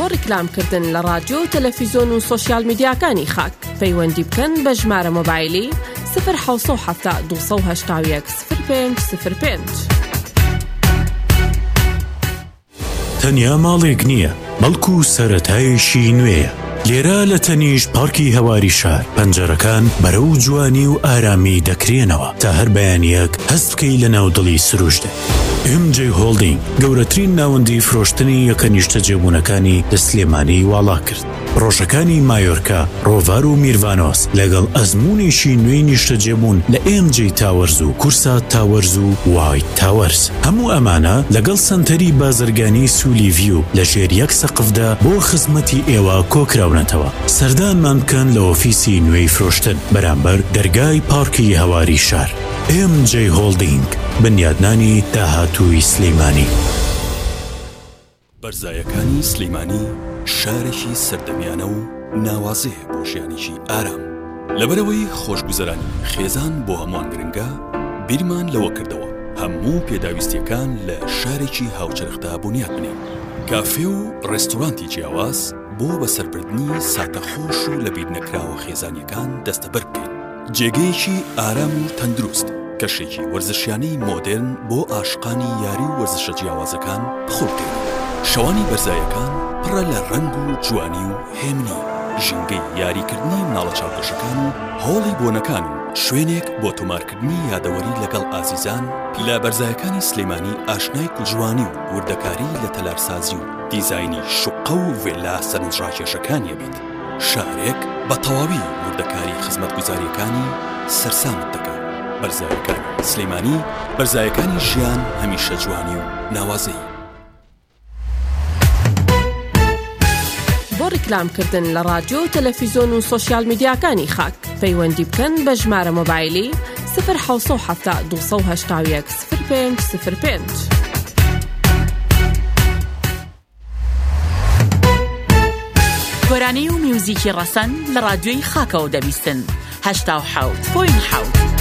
بۆ ڕیکلامکردن لە رادیۆ و تەلەڤیزۆن و سۆشیال میدیاکانی خاک پەیوەندی بکەن بە ژمارە مۆبایلی 0770 281 0505. تەنیا ماڵێک نییە، بەڵکو سەرەتایشی نوێیە. لێرە لە تەنیش پارکی هەواری شار پەنجەرەکان بەرەو جوانی و ئارامی دەکرێنەوە تا هەر بەیانیەک هەست بکەی لە ناودڵی سروشتە. MJ هۆڵدینگ گەورەترین ناوەندی فرۆشتنی یەکە نیشتە جێبوونەکانی لە سلێمانی واڵا کرد. ڕۆژەکانی مایۆرکا، ڕۆڤار و میروانۆس لەگەڵ ئەزمونێکی نوێی نیشتە جێبوون لە MJ تاوەرز و کورسا تاوەرز و وایت تاوەرز. هەموو ئەمانە لەگەڵ سنتەری بازرگانی سولی ڤیو لە ژێر یەک سەقفدا بۆ خزمەتی ئێوە کۆکراونەتەوە. سەردانمان بکەن لە ئۆفیسی نوێی فرۆشتن بەرامبەر دەرگای پارکی هەواری شار. MJ هۆڵدینگ، بنیادنانی داهاتووی سلەیمانی. بەرزایەکانی سلەیمانی شارێکی سەردەمیانە و ناوازەیە بۆ ژیانێکی ئارام. لەبەرەوەی خۆشگوزەرانی خێزان بۆ هەمووان گرنگە، بیرمان لەوە کردەوە هەموو پێداویستیەکان لە شارێکی هاوچەرخدا بنیاد بنێن. کافێ و ڕێستۆرانتی جیاواز بۆ بەسەربردنی ساتەخۆش و لە بیر نەکراوە خێزانیەکان دەستەبەر بکەین. جێگەیەکی ئارام و تەندروست، کەشێکی وەرزشیانەی مۆدرن بۆ عاشقانی یاری و وەرزشە جیاوازەکان بخۆ بکەین. شەوانی بەرزایەکان پڕە لە ڕەنگ و جوانی و هێمنی، ژینگەی یاریکردنی مناڵە چاوپۆشەکان و هۆڵی بۆنەکان و شوێنێک بۆ تۆمارکردنی یادەوەری لەگەڵ ئازیزان. لە بەرزایەکانی سلەیمانی ئاشنای کوجوانی و وردەکاری لە تەلارسازی و دیزاینی شوقە و ڤێلا سەرنجڕاکێشەکانیە بێت. شارێک بە تەواوی وردەکاری خزمەتگوزاریەکانی سەرسامت دەکات. بەرزایەکانی سلەیمانی، بەرزایەکانی ژیان هەمیشە جوانی و ناوازەی. بۆ ڕیکلامکردن لە رادیۆ و تەلەڤیزۆن و سۆشیال میدیاکانی خاک پەیوەندی بکەن بە ژمارە مۆبایلی 0770 281 0505. گۆرانی و میوزیکی ڕەسەن لە رادیۆی خاکەوە دەبیستن 87.7.